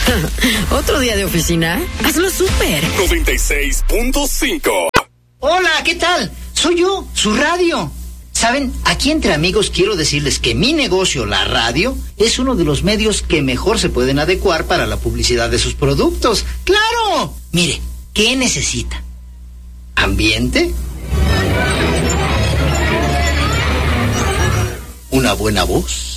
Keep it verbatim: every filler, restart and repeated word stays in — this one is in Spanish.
¿Otro día de oficina? Hazlo súper. noventa y seis punto cinco. Hola, ¿qué tal? Soy yo, su radio. Saben, aquí entre amigos quiero decirles que mi negocio, la radio, es uno de los medios que mejor se pueden adecuar para la publicidad de sus productos. ¡Claro! Mire, ¿qué necesita? ¿Ambiente? ¿Una buena voz?